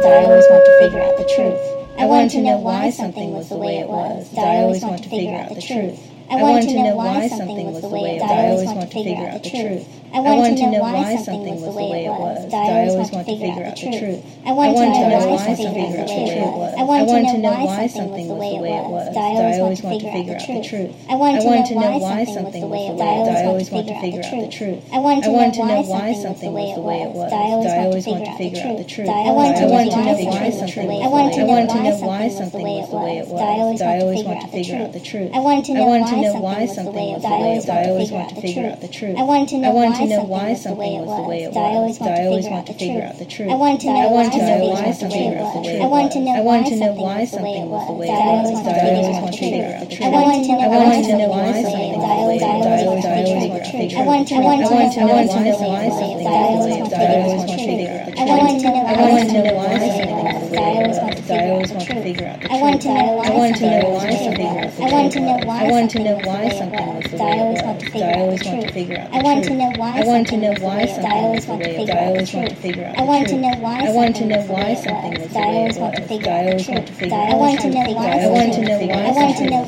Did I always want to figure out the truth? I wanted to know why something was the way it was. Did I always want to figure out the truth? I wanted to know why something was the way it was. Did I always want to figure out the truth? I wanted to know why something was the way it was. Did I always want to figure out the truth? I wanted to know why something was the way it was. I wanted to know why something was the way it was. Did I always want to figure out the truth? I wanted to know why something was the way it was. Did I always want to figure out the truth? I wanted to know why something was the way it was. Did I always want to figure out the truth? I wanted to know why something was the way it was. I wanted to know why something was the way it was. Did I always want to figure out the truth? I wanted to know why something was the way it was. Did I always want to figure out the truth? I wanted to know why something was the way it was. Did I always want to figure out the truth? I wanted to know why something was the way it was. I wanted to know why something was the way it was. Did I always want to figure out the truth? I wanted to know why something was the way it was. Did I always want to figure out the truth? I wanted to know why something was the way it was. Did I always want to figure out the truth? I wanted to know why something was the way it was. Did I always want to figure out the truth? I wanted to know why something was the way it was. I wanted to know why something was the way it was. Did I always want to figure out the truth? I wanted to know why something was the way it was. Did I always want to figure out the truth? I wanted to know why something was the way it was. Did I always want to figure out the truth? I wanted to know why something was the way it was. I wanted to know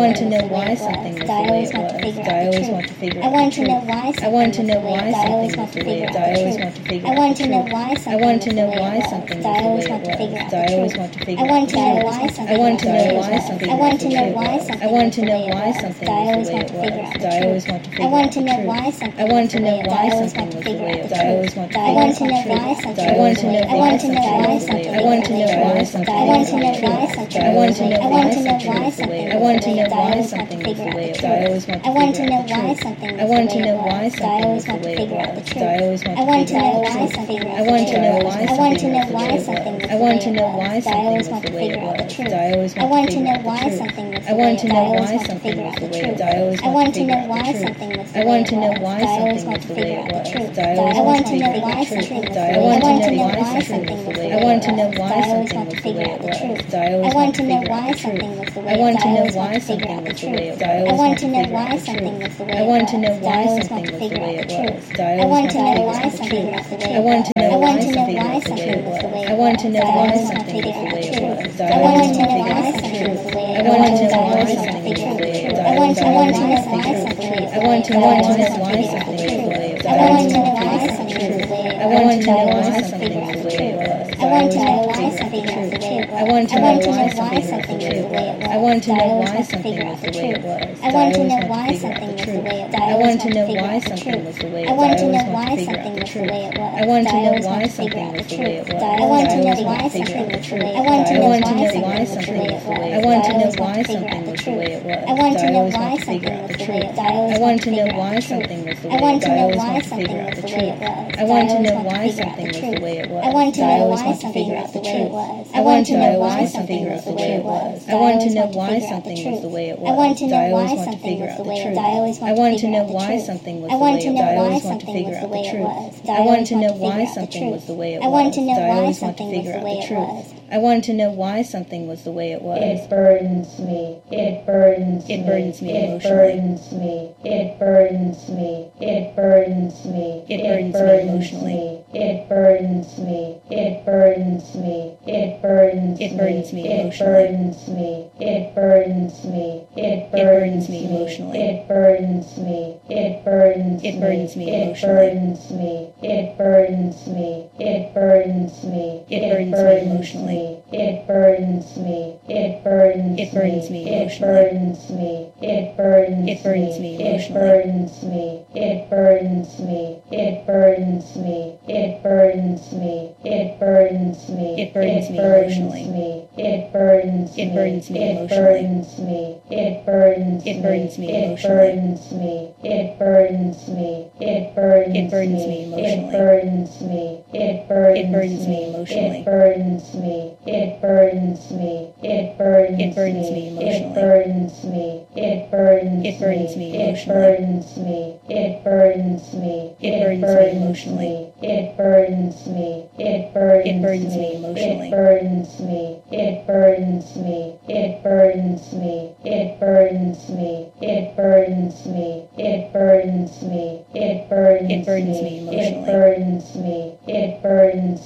why something was the way it was. Did I always want to figure out the truth? I wanted to know why something was the way it was. Did I always want to figure out the truth? I wanted to know why something was the way it was. Did I always want to figure out the truth? I wanted to know why something was the way it was. I wanted to know why something was the way it was. Did I always want to figure out the truth? I wanted to know why something was the way it was. Did I always want to figure out the truth? I wanted to know why something was the way it was. I wanted to know why something was the way it was. I wanted to know why something was the way it was. I wanted to know why something was the way it was. I always want to figure out the truth. I wanted to know why something was the way it was. Did I always want to figure out the truth? I wanted to know why something was the way it was. I wanted to know why something was the way it was. Did I always want to figure out the truth? I wanted to know why something was the way it was. I always want to figure out the truth. I wanted to know why something was the way it was. Did I always want to figure out the truth? I wanted to know why something was the way it was. I wanted to know why something was the way it was. Did I always want to figure out the truth? I wanted to know why something was the way it was. I wanted to know why something was the way it was. I wanted to know why something was the way it was. Did I always want to figure out the truth? I wanted to know why something was the way it was. I wanted to know why something was the way it was. Did I always want to figure out the truth? I wanted to know why something was the way it was. I wanted to know why something was the way it was. I wanted to know why something was the way it was. I wanted to know why something was the way it was. I wanted to know why something was the way it was. I wanted to know why something was the way it was. I wanted to know why something was the way it was. I wanted to know why something was the way it was. I wanted to know why something was the way it was. I wanted to know why something was the way it was. I wanted to know why something was the way it was. I wanted to know why something was the way it was. I wanted to know why something was the way it was. I wanted to know why something was the way it was. I wanted to know why something was the way it was. I wanted to know why something was the way it was. I wanted to know why something was the way it was. I wanted to know why something was the way it was. I wanted to know why something was the way it was. I wanted to know why something was the way it was. I wanted to know why something was the way it was. I wanted to know why something was the way it was. I wanted to know why something was the way it was. I wanted to know why something was the way it was. I always want to figure out the truth. I wanted to know why something was the way it was. I wanted to know why something was the way it was. I wanted to know why something was the way it was. It burdens me. It burdens me. It burdens me It emotionally. burdens me. It burdens me. It burdens me. It burdens me emotionally. It burdens me. It burdens me. It burdens me. It burdens me It emotionally. burdens me. It burdens me. It burdens me emotionally. It burdens me. It burdens It burdens me It emotionally. burdens me. It burdens me. It burdens me. It burdens me emotionally. It burdens me. It burdens It burdens me It emotionally. burdens me. It burdens It burdens me It emotionally. burdens me. It burdens me. It burdens me. It burdens me. It burdens me. It burdens me emotionally. It burdens It burdens me It emotionally. burdens me. It burdens It burdens me It emotionally. burdens me. It burdens me. It burdens It burdens me emotionally. It burdens me. It burdens It burdens me emotionally. It burdens me. It burdens me. It burdens It burdens me emotionally. It burdens me. It burdens It burdens me It emotionally. burdens me. It burdens me. It burdens me emotionally. It burdens me. It burdens It burdens me emotionally. It burdens me. It burdens me. It burdens me. It burdens me. It burdens me. It burdens me. It burdens It burdens me It emotionally. burdens me. It burdens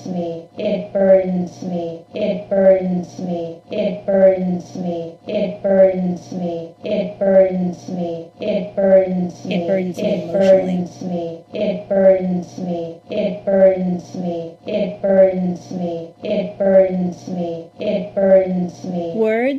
burns me, it burns me, it burns me, it burns me, it burns me, it burns me, it burns me, It burdens me it emotionally. burns me, it burns me, it burns me, it burns me, it burns me, it burns me.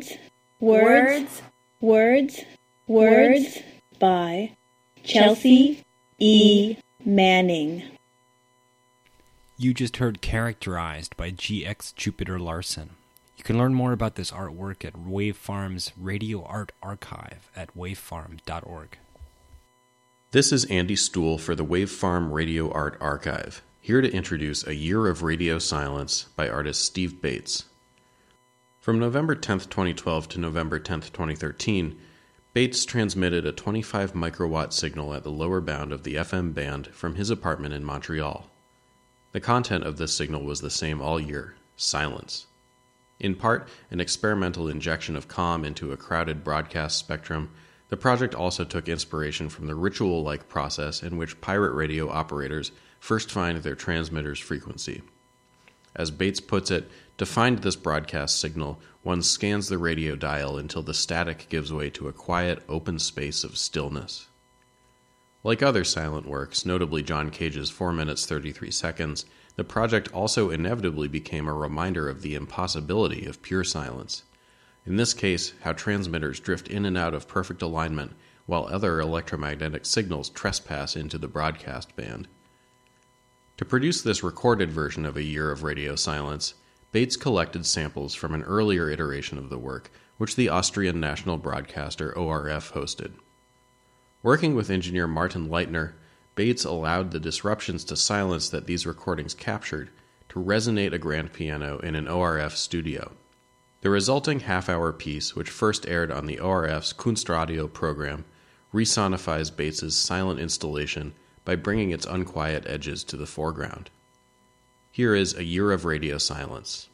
Words by Chelsea E. Manning. You just heard Characterized by GX Jupiter Larson. You can learn more about this artwork at Wavefarm's Radio Art Archive at wavefarm.org. This is Andy Stuhl for the Wavefarm Radio Art Archive, here to introduce A Year of Radio Silence by artist Steve Bates. From November 10, 2012 to November 10, 2013, Bates transmitted a 25 microwatt signal at the lower bound of the FM band from his apartment in Montreal. The content of this signal was the same all year: silence. In part, an experimental injection of calm into a crowded broadcast spectrum, the project also took inspiration from the ritual-like process in which pirate radio operators first find their transmitter's frequency. As Bates puts it, to find this broadcast signal, one scans the radio dial until the static gives way to a quiet, open space of stillness. Like other silent works, notably John Cage's 4 minutes 33 seconds, the project also inevitably became a reminder of the impossibility of pure silence. In this case, how transmitters drift in and out of perfect alignment while other electromagnetic signals trespass into the broadcast band. To produce this recorded version of A Year of Radio Silence, Bates collected samples from an earlier iteration of the work, which the Austrian national broadcaster ORF hosted. Working with engineer Martin Leitner, Bates allowed the disruptions to silence that these recordings captured to resonate a grand piano in an ORF studio. The resulting half-hour piece, which first aired on the ORF's Kunstradio program, resonifies Bates's silent installation by bringing its unquiet edges to the foreground. Here is A Year of Radio Silence.